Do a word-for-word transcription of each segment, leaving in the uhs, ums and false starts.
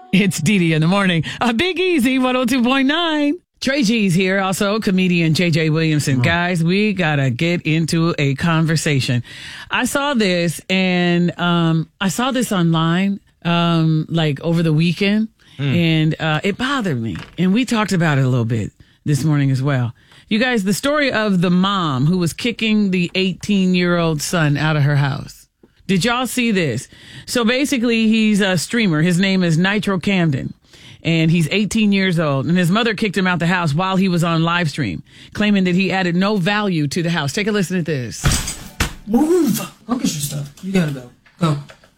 It's Dee Dee in the morning. A Big Easy one oh two point nine. Trey G's here, also comedian J J Williamson. Guys, we got to get into a conversation. I saw this and um, I saw this online um, like over the weekend mm. and uh, it bothered me. And we talked about it a little bit this morning as well. You guys, the story of the mom who was kicking the eighteen-year-old son out of her house. Did y'all see this? So basically, he's a streamer. His name is Nitro Camden. And he's eighteen years old. And his mother kicked him out the house while he was on live stream, claiming that he added no value to the house. Take a listen to this. Move! Go get your stuff. You gotta go. Go.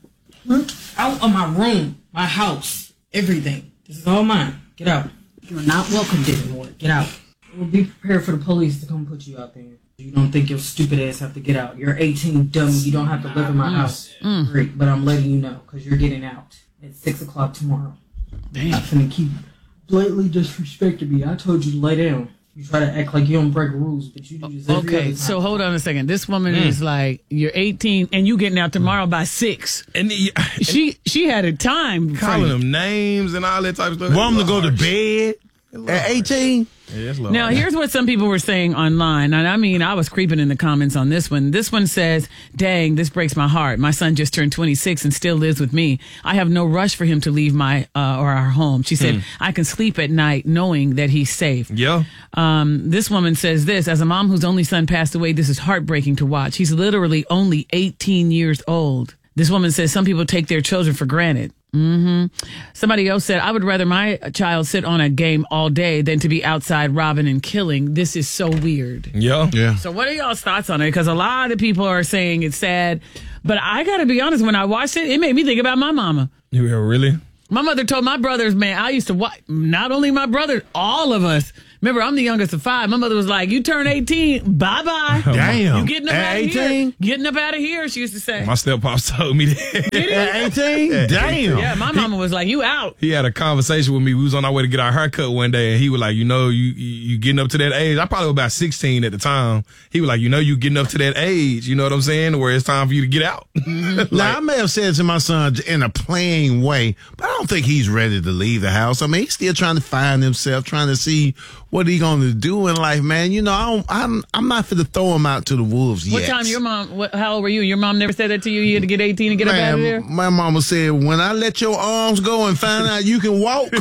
Out of my room, my house, everything. This is all mine. Get out. You're not welcomed anymore. Get out. We'll be prepared for the police to come put you out there. You don't think your stupid ass have to get out. You're eighteen, dummy. You don't have to live in my house. Mm. Great, but I'm letting you know because you're getting out at six o'clock tomorrow. Damn. I'm finna keep blatantly disrespecting me. I told you to lay down. You try to act like you don't break rules, but you do this every Okay, other time. so hold on a second. This woman mm. is like, you're eighteen and you getting out tomorrow mm. by six. And, the, and she she had a time calling them names and all that type of stuff. Want them to go to bed at eighteen? Yeah, now, here's what some people were saying online. And I mean, I was creeping in the comments on this one. This one says, dang, this breaks my heart. My son just turned twenty-six and still lives with me. I have no rush for him to leave my uh, or our home. She said, hmm. I can sleep at night knowing that he's safe. Yeah. Um, this woman says this, as a mom whose only son passed away, this is heartbreaking to watch. He's literally only eighteen years old. This woman says some people take their children for granted. Mm-hmm. Somebody else said, I would rather my child sit on a game all day than to be outside robbing and killing. This is so weird. Yeah. Yeah. So what are y'all's thoughts on it? Because a lot of people are saying it's sad. But I got to be honest, when I watched it, it made me think about my mama. You really? My mother told my brothers, man, I used to watch, not only my brothers, all of us. Remember, I'm the youngest of five. My mother was like, you turn eighteen, bye-bye. Damn. You getting up At out of eighteen? here. Getting up out of here, she used to say. My step-pops told me that. Did he? At eighteen? Damn. Yeah, my mama was like, you out. He had a conversation with me. We was on our way to get our haircut one day, and he was like, you know, you you getting up to that age. I probably was about sixteen at the time. He was like, you know, you getting up to that age. You know what I'm saying? Where it's time for you to get out. like, now, I may have said to my son in a plain way, but I don't think he's ready to leave the house. I mean, he's still trying to find himself, trying to see what he going to do in life, man. You know, I don't, I'm I'm not for to throw him out to the wolves yet. What time your mom, what, how old were you? Your mom never said that to you? You had to get eighteen and get man, up out of there? My mama said, when I let your arms go and find out you can walk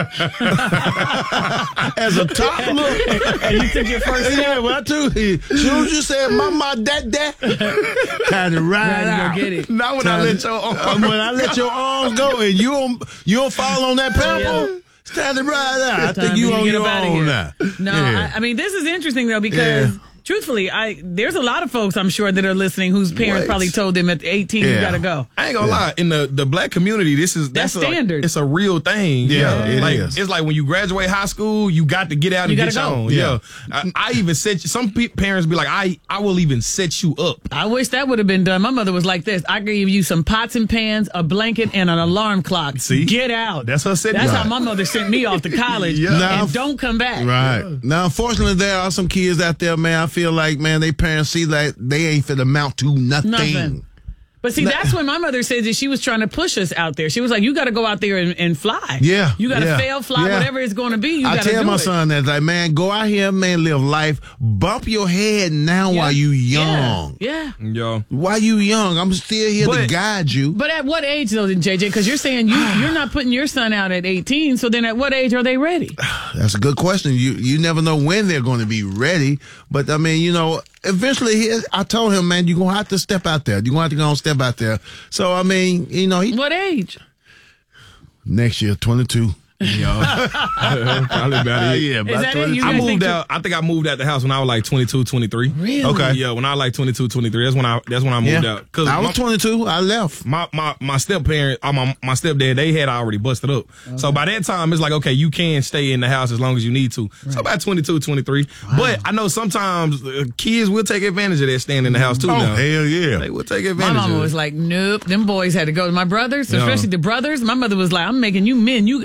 as a toddler. And you took your first step? Yeah, well, I took it. As soon as you said, mama, dad, dad, time to ride out. Go get it. Not when time I let your arms uh, When I let your arms go and you don't, you don't fall on that pebble. Yeah. It's time to ride out. I think you on your own now. No, yeah. I, I mean, this is interesting, though, because... Yeah. Truthfully, I there's a lot of folks I'm sure that are listening whose parents Wait. probably told them at eighteen yeah. you gotta go. I ain't gonna yeah. lie, in the, the black community, this is that's, that's standard. A, it's a real thing. Yeah, yeah. it like, is. It's like when you graduate high school, you got to get out you and get your go. own. Yeah, yeah. I, I even set you, some pe- parents be like, I I will even set you up. I wish that would have been done. My mother was like this. I gave you some pots and pans, a blanket, and an alarm clock. See, get out. That's her setting. That's right. how my mother sent me off to college. yeah. now, and don't come back. Right yeah. now, unfortunately, there are some kids out there, man. I feel like, man, they parents see like they ain't fit amount to nothing. Nothing. But see, that's when my mother said that she was trying to push us out there. She was like, you got to go out there and, and fly. Yeah. You got to yeah, fail, fly, yeah. whatever it's going to be. You got to do it. I tell my son that, like, man, go out here, man, live life. Bump your head now yeah. while you young. Yeah. Yeah. yeah. While you young, I'm still here but, to guide you. But at what age, though, J J? Because you're saying you, you're not putting your son out at eighteen, so then at what age are they ready? That's a good question. You you never know when they're going to be ready. But, I mean, you know, eventually, he, I told him, man, you're going to have to step out there. You're going to have to go and step out there. So, I mean, you know. He, what age? Next year, twenty-two. Yeah. Probably about it. Yeah, about twenty-two. I moved out. I think I moved out the house when I was like twenty-two, twenty-three. Really? Okay. Yeah, when I was like twenty-two, twenty-three. That's when I that's when I moved yeah. out. Cause I was my, twenty-two. I left. My my my step parent, uh, my my stepdad, they had already busted up. Okay. So by that time, it's like, okay, you can stay in the house as long as you need to. Right. So about twenty-two, twenty-three. Wow. But I know sometimes uh, kids will take advantage of that staying in the house too. Oh, now. hell yeah. They will take advantage. My mama of was it. like, nope. Them boys had to go. My brothers, especially yeah. the brothers. My mother was like, I'm making you men. You as a man.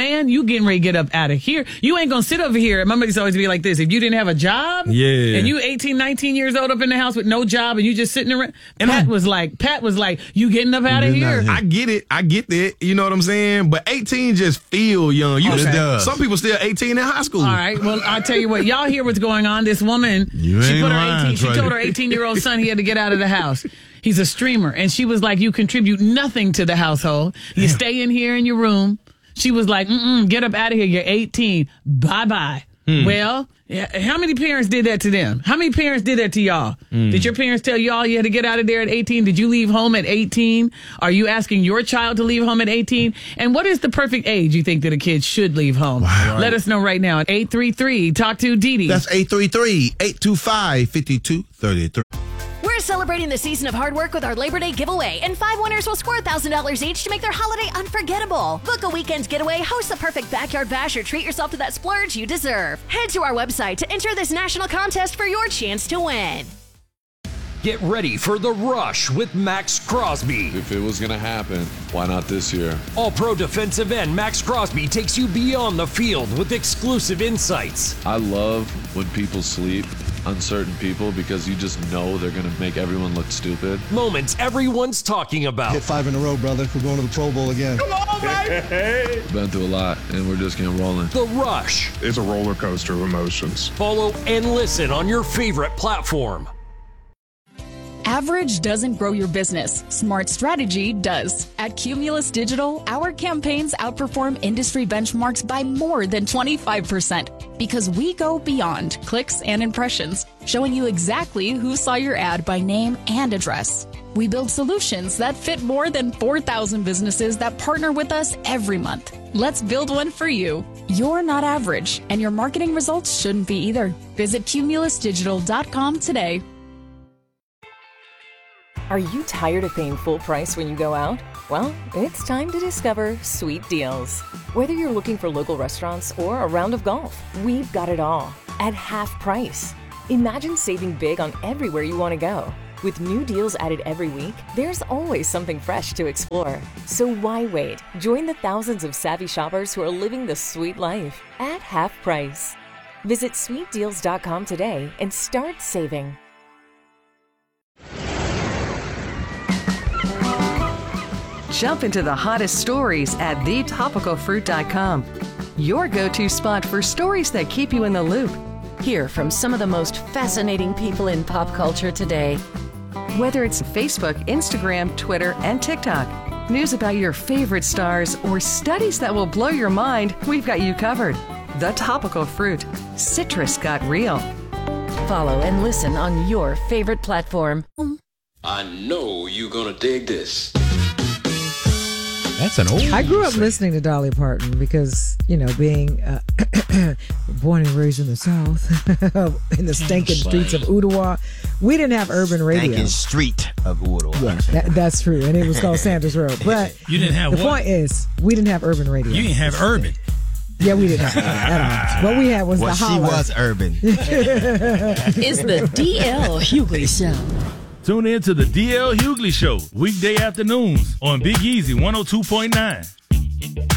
man, you getting ready to get up out of here. You ain't going to sit over here. My mother used to always be like this. If you didn't have a job Yeah. and you eighteen, nineteen years old up in the house with no job and you just sitting around, And Pat I- was like, Pat was like, you getting up out of Getting out here. of here. I get it. I get that. You know what I'm saying? But eighteen just feel young. You It just- does. Some people still eighteen in high school. All right. Well, I'll tell you what. Y'all hear what's going on. This woman, You she ain't put her lying, eighteen. She Trey. told her eighteen-year-old son he had to get out of the house. He's a streamer, and she was like, "You contribute nothing to the household. You stay in here in your room." She was like, Mm-mm, "Get up out of here. You're eighteen. Bye bye." Well, yeah, how many parents did that to them? How many parents did that to y'all? Did your parents tell y'all you had to get out of there at eighteen? Did you leave home at eighteen? Are you asking your child to leave home at eighteen? And what is the perfect age you think that a kid should leave home? Let us know right now at eight three three talk to Dee Dee. That's eight three three, eight two five, five two three three. We're celebrating the season of hard work with our Labor Day giveaway, and five winners will score one thousand dollars each to make their holiday unforgettable. Book a weekend getaway, host the perfect backyard bash, or treat yourself to that splurge you deserve. Head to our website to enter this national contest for your chance to win. Get ready for The Rush with Max Crosby. If it was going to happen, why not this year? All-pro defensive end Max Crosby takes you beyond the field with exclusive insights. I love when people sleep, uncertain people, because you just know they're going to make everyone look stupid. Moments everyone's talking about. Hit five in a row, brother. We're going to the Pro Bowl again. Been through a lot, and we're just getting rolling. The Rush. It's a roller coaster of emotions. Follow and listen on your favorite platform. Average doesn't grow your business. Smart strategy does. At Cumulus Digital, our campaigns outperform industry benchmarks by more than twenty-five percent because we go beyond clicks and impressions, showing you exactly who saw your ad by name and address. We build solutions that fit more than four thousand businesses that partner with us every month. Let's build one for you. You're not average, and your marketing results shouldn't be either. Visit cumulus digital dot com today. Are you tired of paying full price when you go out? Well, it's time to discover Sweet Deals. Whether you're looking for local restaurants or a round of golf, we've got it all at half price. Imagine saving big on everywhere you want to go. With new deals added every week, there's always something fresh to explore. So why wait? Join the thousands of savvy shoppers who are living the sweet life at half price. Visit sweet deals dot com today and start saving. Jump into the hottest stories at the topical fruit dot com. Your go-to spot for stories that keep you in the loop. Hear from some of the most fascinating people in pop culture today. Whether it's Facebook, Instagram, Twitter, and TikTok, news about your favorite stars, or studies that will blow your mind, we've got you covered. The Topical Fruit. Citrus got real. Follow and listen on your favorite platform. I know you're gonna dig this. That's an old. I grew up listening to Dolly Parton because, you know, being uh, born and raised in the South, in the stinking streets of Ottawa, we didn't have urban radio. Stinking street of Ottawa. Yeah, that, that's true. And it was called Sanders Road. But you didn't have the what? point is, we didn't have urban radio. You didn't have urban. Yeah, we didn't have urban at all. What we had was well, the holler. She was urban. It's the D L Hughley Show. Tune in to the D L Hughley Show, weekday afternoons on Big Easy one oh two point nine.